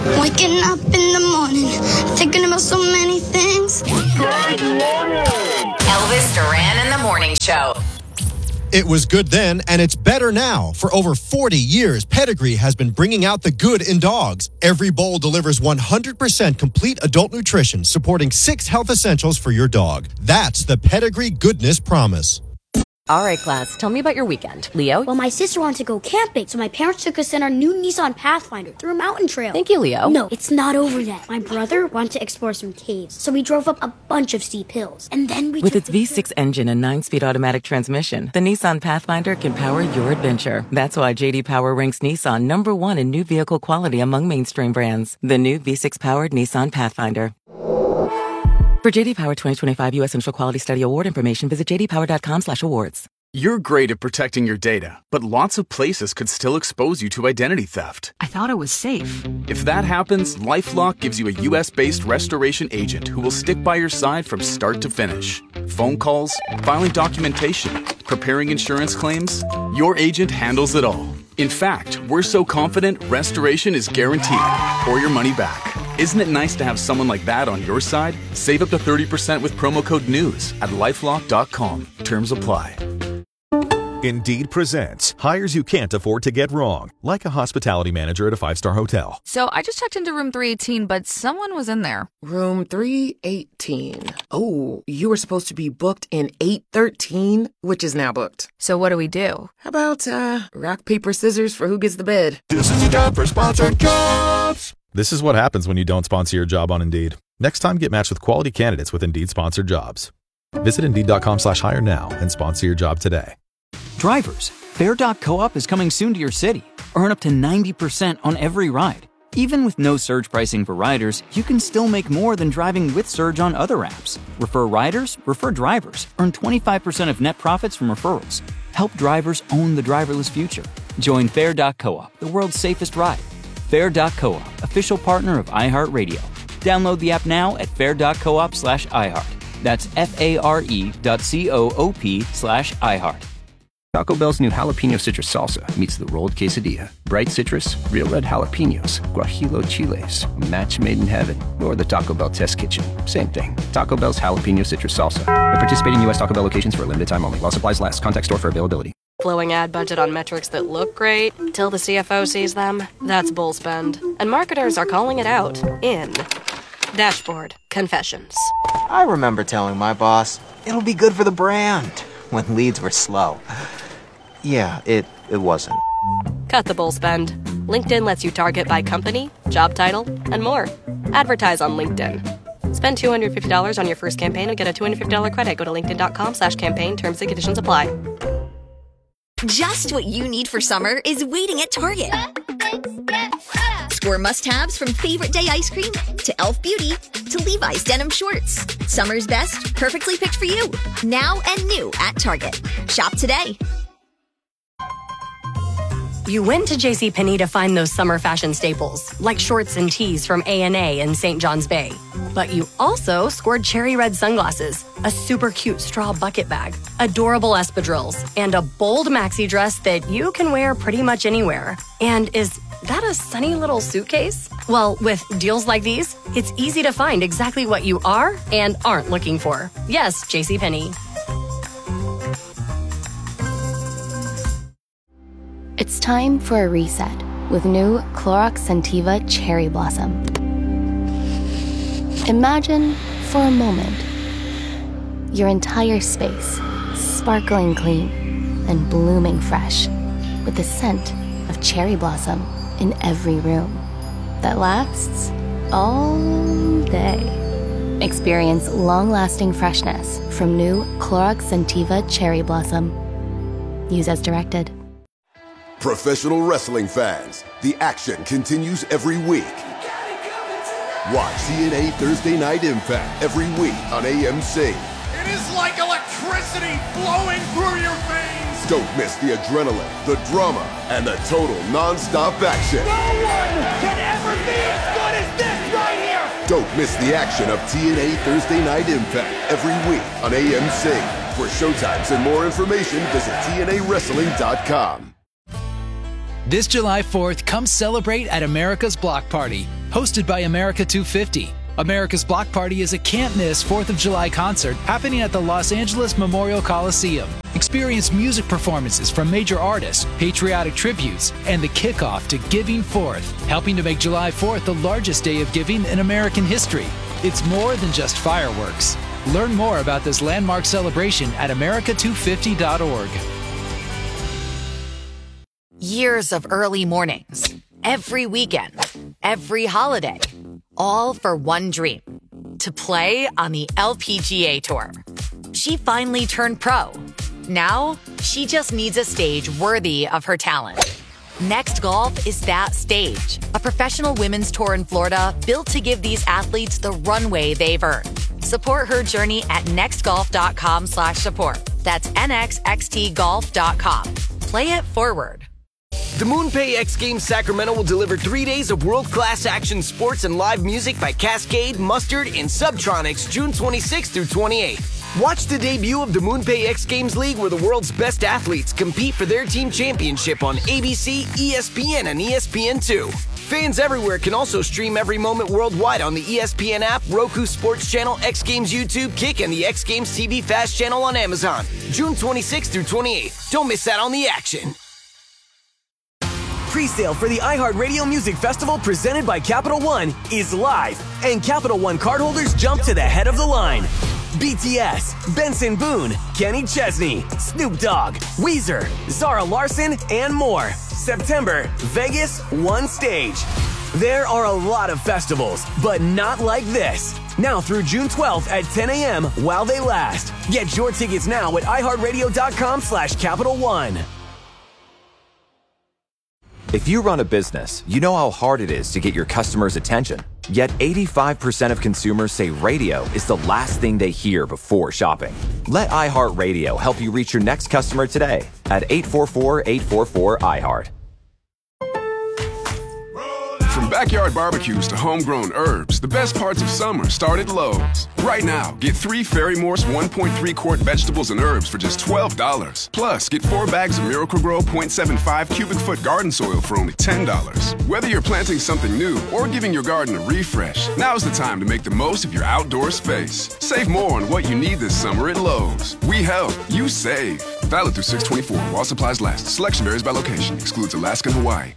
Waking up in the morning, thinking about so many things. Good morning. Elvis Duran in the Morning Show. It was good then, and it's better now. For over 40 years, Pedigree has been bringing out the good in dogs. Every bowl delivers 100% complete adult nutrition, supporting 6 health essentials for your dog. That's the Pedigree Goodness Promise. All right, class, tell me about your weekend. Leo? Well, my sister wanted to go camping, so my parents took us in our new Nissan Pathfinder through a mountain trail. Thank you, Leo. No, it's not over yet. My brother wanted to explore some caves, so we drove up a bunch of steep hills. And then we With its V6 engine and 9-speed automatic transmission, the Nissan Pathfinder can power your adventure. That's why J.D. Power ranks Nissan number 1 in new vehicle quality among mainstream brands. The new V6-powered Nissan Pathfinder. For J.D. Power 2025 U.S. Central Quality Study Award information, visit jdpower.com/awards. You're great at protecting your data, but lots of places could still expose you to identity theft. I thought it was safe. If that happens, LifeLock gives you a U.S.-based restoration agent who will stick by your side from start to finish. Phone calls, filing documentation, preparing insurance claims, your agent handles it all. In fact, we're so confident restoration is guaranteed or your money back. Isn't it nice to have someone like that on your side? Save up to 30% with promo code NEWS at LifeLock.com. Terms apply. Indeed presents hires you can't afford to get wrong, like a hospitality manager at a 5-star hotel. So I just checked into room 318, but someone was in there. Room 318. Oh, you were supposed to be booked in 813, which is now booked. So what do we do? How about rock, paper, scissors for who gets the bid? This is a job for sponsored jobs. This is what happens when you don't sponsor your job on Indeed. Next time, get matched with quality candidates with Indeed sponsored jobs. Visit Indeed.com/hire now and sponsor your job today. Drivers, Fair.coop is coming soon to your city. Earn up to 90% on every ride. Even with no surge pricing for riders, you can still make more than driving with Surge on other apps. Refer riders, refer drivers. Earn 25% of net profits from referrals. Help drivers own the driverless future. Join Fair.coop, the world's safest ride. Fair.coop, official partner of iHeartRadio. Download the app now at fair.coop/iHeart. That's FARE.coop/iHeart. Taco Bell's new jalapeno citrus salsa meets the rolled quesadilla. Bright citrus, real red jalapenos, guajillo chiles, a match made in heaven, or the Taco Bell test kitchen. Same thing. Taco Bell's jalapeno citrus salsa. At participating U.S. Taco Bell locations for a limited time only. While supplies last. Contact store for availability. Flowing ad budget on metrics that look great till the CFO sees them. That's bull spend. And marketers are calling it out in Dashboard Confessions. I remember telling my boss, it'll be good for the brand, when leads were slow. Yeah, it wasn't. Cut the bull spend. LinkedIn lets you target by company, job title, and more. Advertise on LinkedIn. Spend $250 on your first campaign and get a $250 credit. Go to linkedin.com/campaign. Terms and conditions apply. Just what you need for summer is waiting at Target. Score must-haves from favorite day ice cream to Elf Beauty to Levi's denim shorts. Summer's best, perfectly picked for you. Now and new at Target. Shop today. You went to JCPenney to find those summer fashion staples, like shorts and tees from A&A and St. John's Bay. But you also scored cherry red sunglasses, a super cute straw bucket bag, adorable espadrilles, and a bold maxi dress that you can wear pretty much anywhere. And is that a sunny little suitcase? Well, with deals like these, it's easy to find exactly what you are and aren't looking for. Yes, JCPenney. It's time for a reset with new Clorox Scentiva Cherry Blossom. Imagine, for a moment, your entire space sparkling clean and blooming fresh with the scent of cherry blossom in every room that lasts all day. Experience long-lasting freshness from new Clorox Scentiva Cherry Blossom. Use as directed. Professional wrestling fans, the action continues every week. Watch TNA Thursday Night Impact every week on AMC. It is like electricity flowing through your veins. Don't miss the adrenaline, the drama, and the total non-stop action. No one can ever be as good as this right here. Don't miss the action of TNA Thursday Night Impact every week on AMC. For showtimes and more information, visit TNAWrestling.com. This July 4th, come celebrate at America's Block Party. hosted by America 250. America's Block Party is a can't-miss 4th of July concert happening at the Los Angeles Memorial Coliseum. Experience music performances from major artists, patriotic tributes, and the kickoff to Giving Fourth, helping to make July 4th the largest day of giving in American history. It's more than just fireworks. Learn more about this landmark celebration at america250.org. Years of early mornings, every weekend, every holiday, all for one dream, to play on the LPGA Tour. She finally turned pro. Now, she just needs a stage worthy of her talent. Next Golf is that stage, a professional women's tour in Florida built to give these athletes the runway they've earned. Support her journey at nextgolf.com/support. That's nxxtgolf.com. Play it forward. The MoonPay X Games Sacramento will deliver 3 days of world-class action sports and live music by Cascade, Mustard, and Subtronics June 26th through 28th. Watch the debut of the MoonPay X Games League, where the world's best athletes compete for their team championship on ABC, ESPN, and ESPN2. Fans everywhere can also stream every moment worldwide on the ESPN app, Roku Sports Channel, X Games YouTube, Kick, and the X Games TV Fast channel on Amazon. June 26th through 28th. Don't miss out on the action. Pre-sale for the iHeartRadio Music Festival presented by Capital One is live, and Capital One cardholders jump to the head of the line. BTS, Benson Boone, Kenny Chesney, Snoop Dogg, Weezer, Zara Larsson, and more. September, Vegas, one stage. There are a lot of festivals, but not like this. Now through June 12th at 10 a.m. while they last. Get your tickets now at iHeartRadio.com/Capital One. If you run a business, you know how hard it is to get your customers' attention. Yet 85% of consumers say radio is the last thing they hear before shopping. Let iHeartRadio help you reach your next customer today at 844-844-iHeart. From backyard barbecues to homegrown herbs, the best parts of summer start at Lowe's. Right now, get 3 Ferry-Morse 1.3-quart vegetables and herbs for just $12. Plus, get 4 bags of Miracle-Gro 0.75 cubic foot garden soil for only $10. Whether you're planting something new or giving your garden a refresh, now's the time to make the most of your outdoor space. Save more on what you need this summer at Lowe's. We help, you save. Valid through 6/24 while supplies last. Selection varies by location. Excludes Alaska and Hawaii.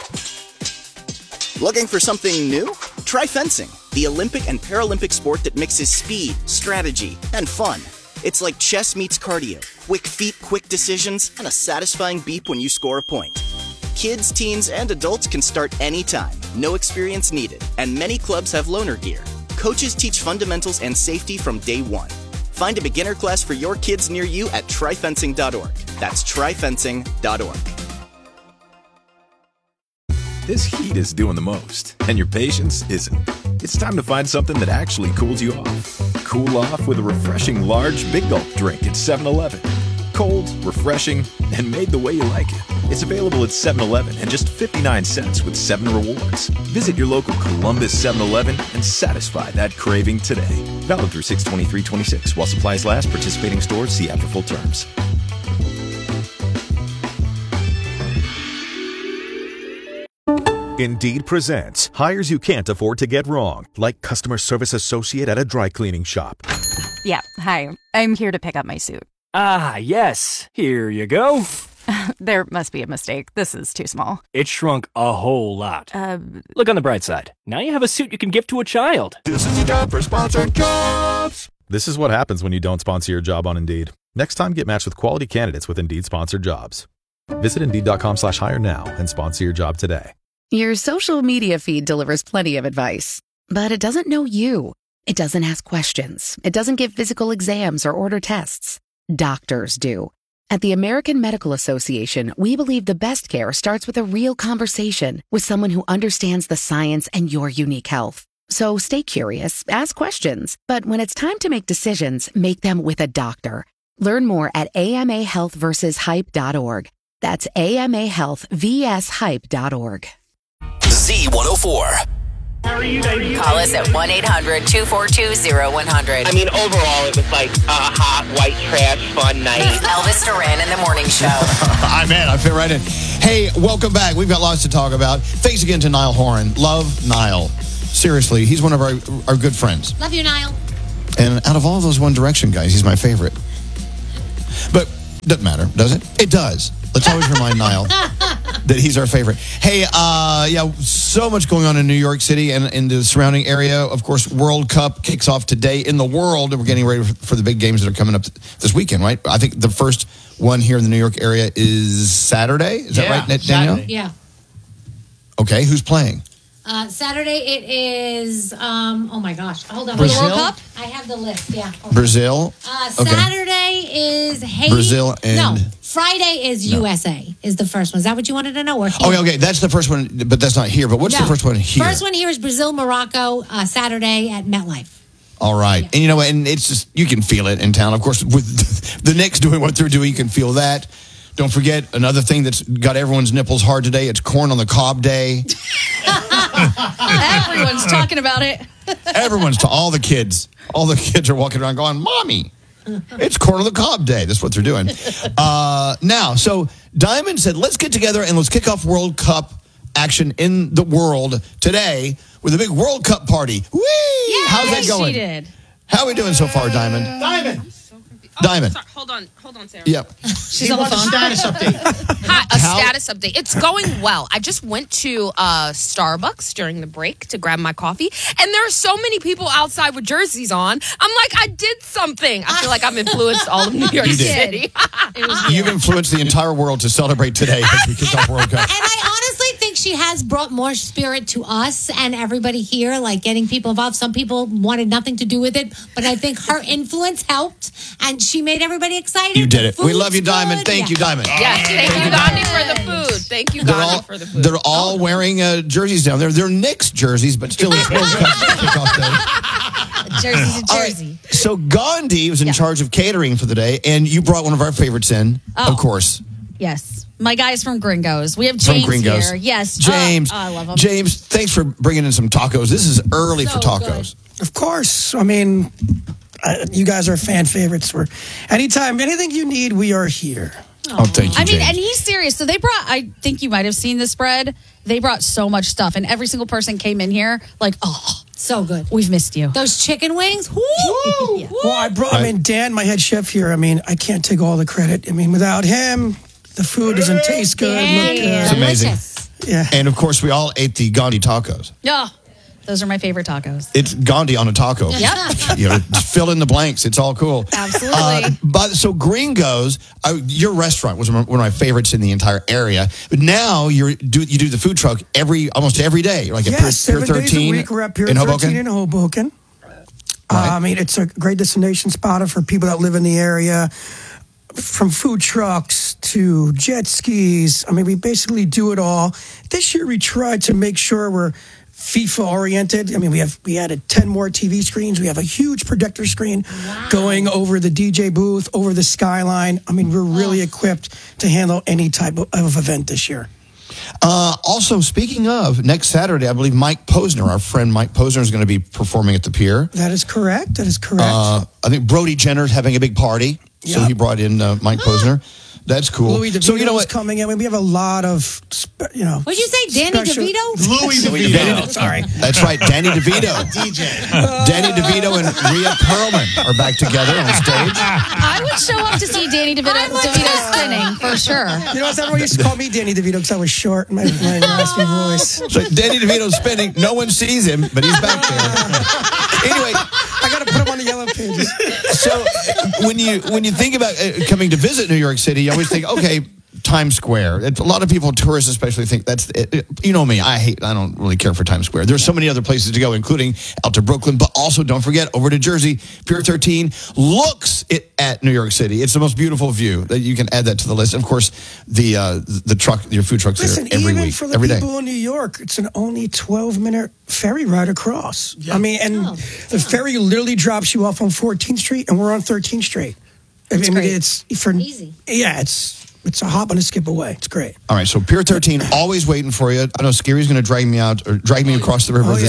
Looking for something new? Try fencing, the Olympic and Paralympic sport that mixes speed, strategy, and fun. It's like chess meets cardio, quick feet, quick decisions, and a satisfying beep when you score a point. Kids, teens, and adults can start anytime, no experience needed, and many clubs have loaner gear. Coaches teach fundamentals and safety from day one. Find a beginner class for your kids near you at tryfencing.org. That's tryfencing.org. This heat is doing the most, and your patience isn't. It's time to find something that actually cools you off. Cool off with a refreshing large Big Gulp drink at 7-Eleven. Cold, refreshing, and made the way you like it. It's available at 7-Eleven and just 59 cents with 7 rewards. Visit your local Columbus 7-Eleven and satisfy that craving today. Valid through 6/23/26 while supplies last. Participating stores, see app for full terms. Indeed presents hires you can't afford to get wrong, like customer service associate at a dry cleaning shop. Yeah, hi. I'm here to pick up my suit. Ah, yes. Here you go. There must be a mistake. This is too small. It shrunk a whole lot. Look on the bright side. Now you have a suit you can give to a child. This is your job for sponsored jobs. This is what happens when you don't sponsor your job on Indeed. Next time, get matched with quality candidates with Indeed sponsored jobs. Visit Indeed.com/hire now and sponsor your job today. Your social media feed delivers plenty of advice, but it doesn't know you. It doesn't ask questions. It doesn't give physical exams or order tests. Doctors do. At the American Medical Association, we believe the best care starts with a real conversation with someone who understands the science and your unique health. So stay curious, ask questions, but when it's time to make decisions, make them with a doctor. Learn more at amahealthversushype.org. That's amahealthvshype.org. Z104. How are you, baby? Call us at 1-800-242-0100. I mean, overall, it was like a hot, white trash, fun night. Elvis Duran in the Morning Show. Man, I fit right in. Hey, welcome back. We've got lots to talk about. Thanks again to Niall Horan. Love Niall. Seriously, he's one of our good friends. Love you, Niall. And out of all those One Direction guys, he's my favorite. But doesn't matter, does it? It does. Let's always remind Niall that he's our favorite. Hey, so much going on in New York City and in the surrounding area. Of course, World Cup kicks off today in the world, and we're getting ready for the big games that are coming up this weekend, right? I think the first one here in the New York area is Saturday. Is that right, Danielle? Saturday. Yeah. Okay, who's playing? Saturday it is, oh my gosh, hold on. Brazil? World Cup? I have the list, yeah. Brazil? Okay. Saturday is Haiti. Brazil and... No, Friday is USA is the first one. Is that what you wanted to know? Or okay, that's the first one, but that's not here. But what's the first one here? First one here is Brazil, Morocco, Saturday at MetLife. All right. Yeah. And you know what? And it's just, you can feel it in town. Of course, with the Knicks doing what they're doing, you can feel that. Don't forget, another thing that's got everyone's nipples hard today, it's Corn on the Cob Day. Everyone's talking about it. All the kids are walking around going, Mommy, it's Corn on the Cob Day. That's what they're doing. Now, so Diamond said, let's get together and let's kick off World Cup action in the world today with a big World Cup party. Whee! Yeah, how's that going? She did. How are we doing so far, Diamond? Diamond. Sorry, hold on, Sarah. Yep. She's on the phone. Status update. Hi, status update. It's going well. I just went to Starbucks during the break to grab my coffee, and there are so many people outside with jerseys on. I'm like, I did something. I feel like I've influenced all of New York City. You've influenced the entire world to celebrate today because we kicked off World Cup. And I honestly think she has brought more spirit to us and everybody here, like getting people involved. Some people wanted nothing to do with it, but I think her influence helped, and she made everybody excited. You did it. We love you, Food's Diamond. good. Thank you, Diamond. Yes, thank you, Gandhi, for the food. Thank you, Gandhi, for the food. They're all wearing jerseys down there. They're Knicks jerseys, but still it's World Cup kickoff day. Jersey's a jersey. Right. So Gandhi was in charge of catering for the day, and you brought one of our favorites in, of course. Yes. My guys from Gringos. We have James here. Yes. James. I love him. James, thanks for bringing in some tacos. This is early for tacos. Of course. I mean, you guys are fan favorites. Anytime, anything you need, we are here. Oh, thank you, I mean, James. and he's serious. So they brought, I think you might have seen the spread. They brought so much stuff, and every single person came in here like, oh, so good. We've missed you. Those chicken wings. Woo! Yeah. Well, I mean, Dan, my head chef here, I mean, I can't take all the credit. I mean, without him, the food doesn't taste good, look good. It's amazing. Yeah. And of course, we all ate the Gandhi tacos. Yeah. Those are my favorite tacos. It's Gandhi on a taco. Yep. You know, just fill in the blanks. It's all cool. Absolutely. But so Gringos, your restaurant was one of my favorites in the entire area. But now you do the food truck almost every day. You're like at Pier 7 13 days a week. We're at Pier in 13 Hoboken. in Hoboken. I mean, it's a great destination spot for people that live in the area. From food trucks to jet skis. I mean, we basically do it all. This year we tried to make sure we're FIFA oriented. I mean, we added 10 more TV screens. We have a huge projector screen going over the DJ booth, over the skyline. I mean, we're really equipped to handle any type of event this year. Also, speaking of, next Saturday, I believe Mike Posner, our friend Mike Posner, is going to be performing at the pier. That is correct. That is correct. I think Brody Jenner's having a big party, so he brought in Mike Posner. That's cool. Louis DeVito's so you know what? coming in. I mean, we have a lot of, What'd you say, Danny DeVito? Louis DeVito. Sorry. That's right, Danny DeVito. DJ. Danny DeVito and Rhea Perlman are back together on stage. I would show up to see Danny DeVito spinning, for sure. You know, everyone used to call me Danny DeVito because I was short and my raspy voice. So Danny DeVito's spinning. No one sees him, but he's back there. Anyway, I got to put him on the yellow pages. So when you think about coming to visit New York City, you always think, okay, Times Square. A lot of people, tourists especially, think that's you know me. I don't really care for Times Square. There's so many other places to go, including out to Brooklyn, but also don't forget over to Jersey. Pier 13 looks at New York City. It's the most beautiful view. That you can add that to the list. And of course, the truck, your food trucks there every even week, for the every day. people in New York, it's an only 12-minute ferry ride across. Yeah. I mean, and the ferry literally drops you off on 14th Street, and we're on 13th Street. I mean, it's easy. Yeah, it's a hop and a skip away. It's great. All right, so Pier 13, always waiting for you. I know Scary's going to drag me out or drag me across the river.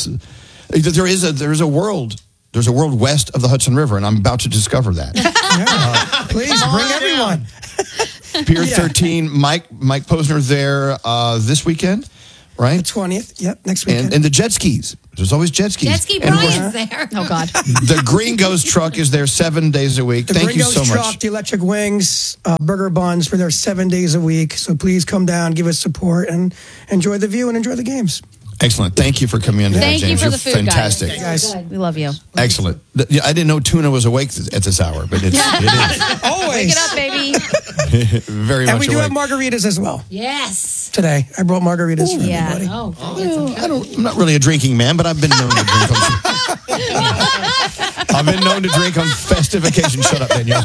There is a world. There's a world west of the Hudson River, and I'm about to discover that. Please bring everyone. Pier 13. Mike Posner there this weekend, right? The 20th. Yep, next weekend. And the jet skis. There's always jet skis. Jet ski And Brian's there. Oh, God. the Gringos truck is there 7 days a week. The Thank you Gringos so truck, much. the electric wings, burger buns. We're there 7 days a week. So please come down, give us support, and enjoy the view and enjoy the games. Excellent. Thank you for coming in today, Thank you James. for You're the food, fantastic. guys. We love you. Excellent. I didn't know tuna was awake at this hour, but it is. Always. Wake it up, baby. Very And much we do have awake. margaritas as well. Yes. Today, I brought margaritas for yeah. everybody. Oh, I'm not really a drinking man, but I've been known to drink on. I've been known to drink on festive occasions. Shut up, Danielle.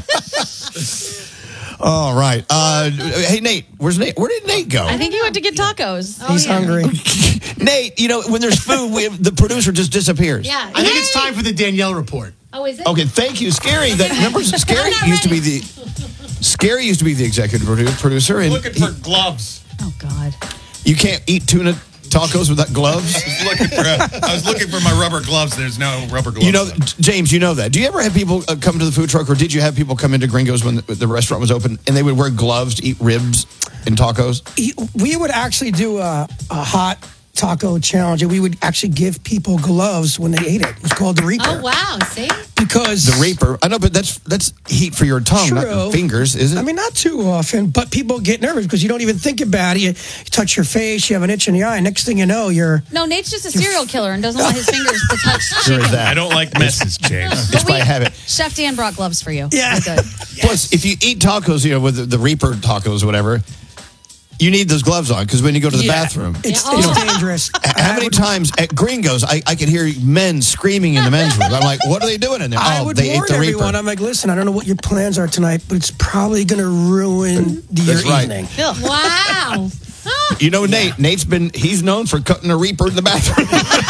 All right. Hey, Nate. Where's Nate? Where did Nate go? I think he went to get tacos. He's hungry. Nate, when there's food, the producer just disappears. Yeah. I think it's time for the Danielle report. Oh, is it? Okay, thank you, Scary. Remember, Scary used to be the executive producer. And Looking for gloves. Oh, God. you can't eat tuna tacos without gloves. I was looking for my rubber gloves. There's no rubber gloves. James, you know that. Do you ever have people come to the food truck, or did you have people come into Gringos when the restaurant was open, and they would wear gloves to eat ribs and tacos? We would actually do a hot taco challenge, and we would actually give people gloves when they ate it. It was called the Reaper. Oh, wow. See? Because the Reaper. I know, but that's heat for your tongue, not your fingers, is it? I mean, not too often, but people get nervous because you don't even think about it. You touch your face, you have an itch in the eye. Next thing you know, you're... No, Nate's just a serial killer and doesn't want his fingers to touch chicken. I don't like messes, James. It's by habit. Chef Dan brought gloves for you. Yeah. We're good. Plus, if you eat tacos, with the Reaper tacos, whatever, you need those gloves on because when you go to the bathroom, it's dangerous. How many times at Gringos I could hear men screaming in the men's room? I'm like, what are they doing in there? I would they ate warn the everyone. Reaper. I'm like, listen, I don't know what your plans are tonight, but it's probably going to ruin your right. evening. Wow. He's known for cutting a Reaper in the bathroom.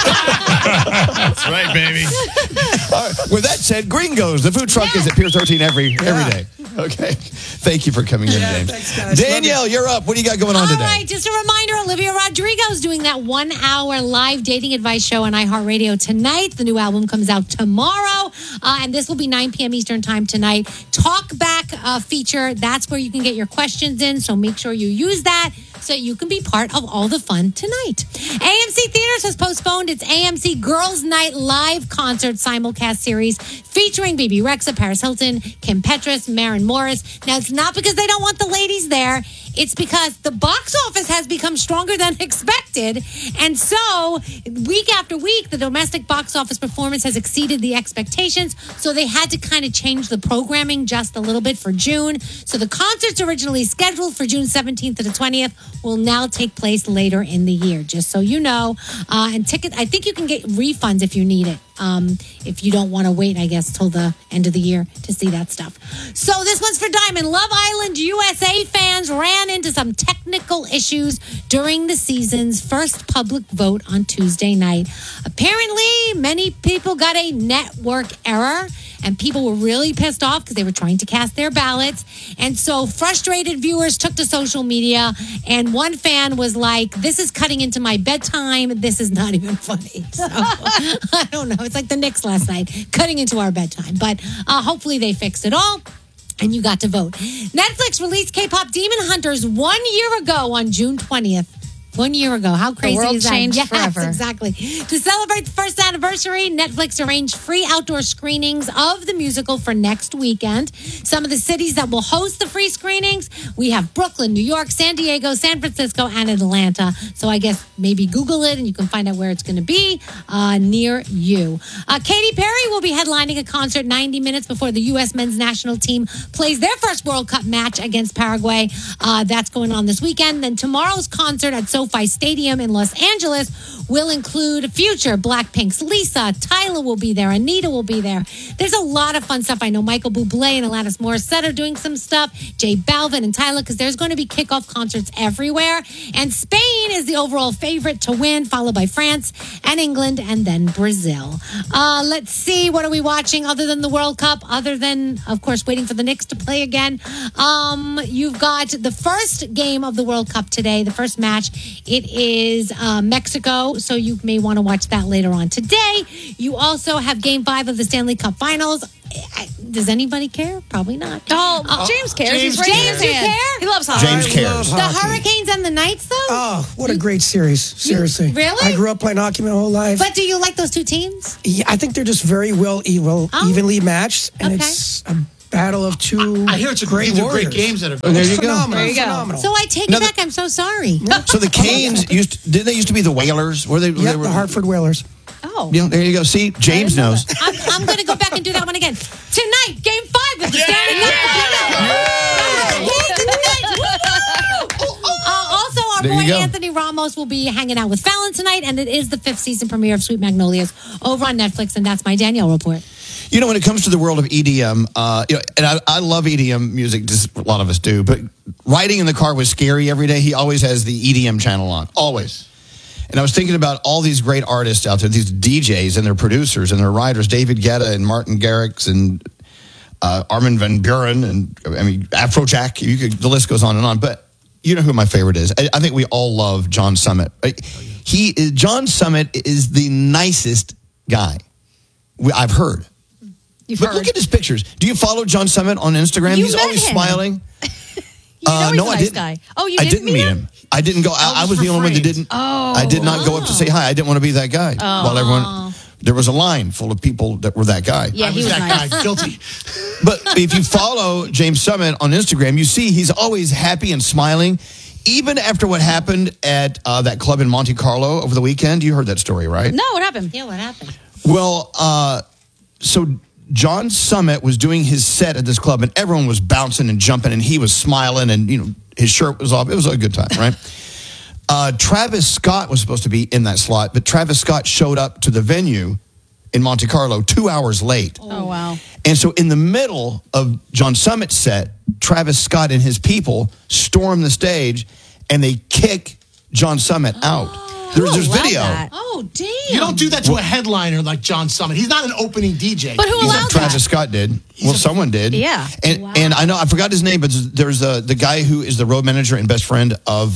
That's right, baby. All right. With that said, Gringos, the food truck is at Pier 13 every day. Okay. Thank you for coming in, James. Thanks, guys. Danielle, you're up. What do you got going on today? All right, just a reminder, Olivia Rodrigo's doing that 1 hour live dating advice show on iHeartRadio tonight. The new album comes out tomorrow, and this will be 9 p.m. Eastern time tonight. Talkback feature, that's where you can get your questions in, so make sure you use that so you can be part of all the fun tonight. AMC Theaters has postponed its AMC Girls Night Live concert simulcast series featuring Bebe Rexha, Paris Hilton, Kim Petras, Maren Morris. Now, it's not because they don't want the ladies there. It's because the box office has become stronger than expected. And so, week after week, the domestic box office performance has exceeded the expectations. So, they had to kind of change the programming just a little bit for June. So, the concerts originally scheduled for June 17th to the 20th will now take place later in the year, just so you know. And tickets, I think you can get refunds if you need it. If you don't want to wait, I guess, till the end of the year to see that stuff. So this one's for Diamond. Love Island USA fans ran into some technical issues during the season's first public vote on Tuesday night. Apparently, many people got a network error, and people were really pissed off because they were trying to cast their ballots. And so frustrated viewers took to social media, and one fan was like, this is cutting into my bedtime. This is not even funny. So I don't know. It's like the Knicks last night, cutting into our bedtime. But hopefully they fixed it all. And you got to vote. Netflix released K-pop Demon Hunters 1 year ago on June 20th. 1 year ago. How crazy world is that? changed Yes, forever. exactly. To celebrate the first anniversary, Netflix arranged free outdoor screenings of the musical for next weekend. Some of the cities that will host the free screenings, we have Brooklyn, New York, San Diego, San Francisco, and Atlanta. So I guess maybe Google it and you can find out where it's going to be near you. Katy Perry will be headlining a concert 90 minutes before the U.S. men's national team plays their first World Cup match against Paraguay. That's going on this weekend. Then tomorrow's concert at SoFi Stadium in Los Angeles will include Future, Blackpink's Lisa, Tyler will be there, Anita will be there. There's a lot of fun stuff. I know Michael Bublé and Alanis Morissette are doing some stuff, J Balvin and Tyler, because there's going to be kickoff concerts everywhere. And Spain is the overall favorite to win, followed by France and England and then Brazil. Let's see, what are we watching other than the World Cup, other than, of course, waiting for the Knicks to play again? You've got the first game of the World Cup today, the first match It is Mexico, so you may want to watch that later on today. You also have Game 5 of the Stanley Cup Finals. Does anybody care? Probably not. Oh, James cares. James He's raising his cares. hand. You care? He loves hockey. James cares. The Hurricanes and the Knights, though? Oh, what a great series. Seriously. Really? I grew up playing hockey my whole life. But do you like those two teams? Yeah, I think they're just very evenly matched. And Okay. it's a battle of two I hear it's great these are warriors. great games that are. There you go. Phenomenal. There you go. Phenomenal. So I take No, it back. I'm so sorry. So the Canes didn't they used to be the Whalers? Were they? Yep, the Hartford Whalers. Oh. You know, there you go. See, James knows. I'm going to go back and do that one again. Tonight, Game 5 of the Stanley Cup Finals. Also, our There boy you go. Anthony Ramos will be hanging out with Fallon tonight, and it is the 5th season premiere of Sweet Magnolias over on Netflix, and that's my Danielle report. You know, when it comes to the world of EDM, and I love EDM music, just a lot of us do, but riding in the car with Scary every day, he always has the EDM channel on, always. And I was thinking about all these great artists out there, these DJs and their producers and their writers, David Guetta and Martin Garrix and Armin van Buuren and, Afrojack. The list goes on and on. But you know who my favorite is. I think we all love John Summit. John Summit is the nicest guy I've heard. But look at his pictures. Do you follow John Summit on Instagram? You He's met always him. smiling. You know he's no, a I nice didn't. guy. Oh, you I didn't meet him. I didn't go. I was the only one that didn't. Oh. I did not go up to say hi. I didn't want to be that guy. While everyone, there was a line full of people that were that guy. Yeah, he was that nice. guy guilty. But if you follow James Summit on Instagram, you see he's always happy and smiling. Even after what happened at that club in Monte Carlo over the weekend. You heard that story, right? No, what happened? Yeah, what happened? Well, so John Summit was doing his set at this club, and everyone was bouncing and jumping, and he was smiling, and his shirt was off. It was a good time, right? Travis Scott was supposed to be in that slot, but Travis Scott showed up to the venue in Monte Carlo 2 hours late. Oh, wow. And so in the middle of John Summit's set, Travis Scott and his people storm the stage, and they kick John Summit out. There's video. Oh, damn. You don't do that to a headliner like John Summit. He's not an opening DJ. But who allowed Travis Scott did. Well, someone did. Yeah. And I know I forgot his name, but there's the guy who is the road manager and best friend of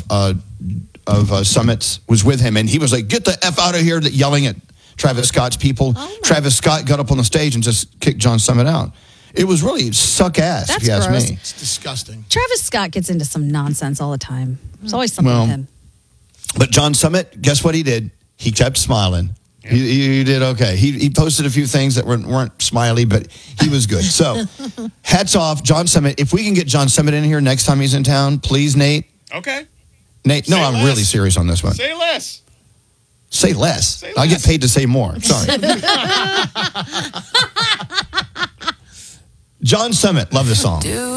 Summit's was with him, and he was like, "Get the F out of here!" Yelling at Travis Scott's people. Travis Scott got up on the stage and just kicked John Summit out. It was really suck ass, That's if you ask gross. me. It's disgusting. Travis Scott gets into some nonsense all the time. There's always something Well, with him. But John Summit, guess what he did? He kept smiling. He did okay. He posted a few things that weren't smiley, but he was good. So, hats off, John Summit. If we can get John Summit in here next time he's in town, please, Nate. Okay. Nate, no, Say I'm less. really serious on this one. Say less. Say less. Say I get less. paid to say more. Sorry. John Summit, love the song.